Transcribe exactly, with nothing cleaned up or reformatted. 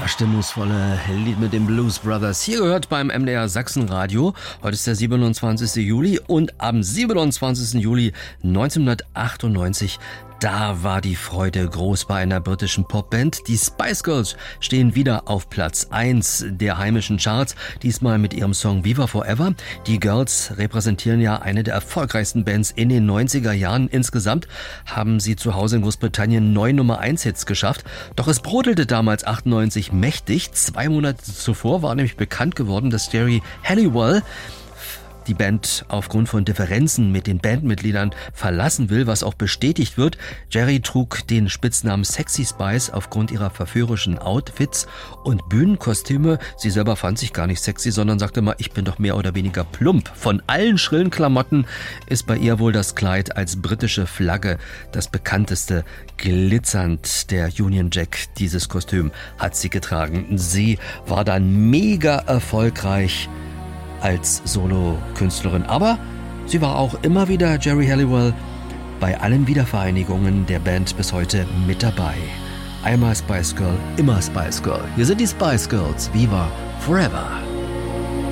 stimmungsvolle Lied mit den Blues Brothers. Hier gehört beim M D R Sachsenradio. Heute ist der siebenundzwanzigsten Juli und am siebenundzwanzigsten Juli neunzehnhundertachtundneunzig, da war die Freude groß bei einer britischen Popband. Die Spice Girls stehen wieder auf Platz eins der heimischen Charts, diesmal mit ihrem Song Viva Forever. Die Girls repräsentieren ja eine der erfolgreichsten Bands in den neunziger Jahren. Insgesamt haben sie zu Hause in Großbritannien neun Nummer eins Hits geschafft. Doch es brodelte damals achtundneunzig mächtig. Zwei Monate zuvor war nämlich bekannt geworden, dass Geri Halliwell die Band aufgrund von Differenzen mit den Bandmitgliedern verlassen will, was auch bestätigt wird. Geri trug den Spitznamen Sexy Spice aufgrund ihrer verführerischen Outfits und Bühnenkostüme. Sie selber fand sich gar nicht sexy, sondern sagte mal, ich bin doch mehr oder weniger plump. Von allen schrillen Klamotten ist bei ihr wohl das Kleid als britische Flagge das bekannteste. Glitzernd, der Union Jack, dieses Kostüm hat sie getragen. Sie war dann mega erfolgreich als Solo-Künstlerin. Aber sie war auch immer wieder, Geri Halliwell, bei allen Wiedervereinigungen der Band bis heute mit dabei. Einmal Spice Girl, immer Spice Girl. Hier sind die Spice Girls. Viva Forever.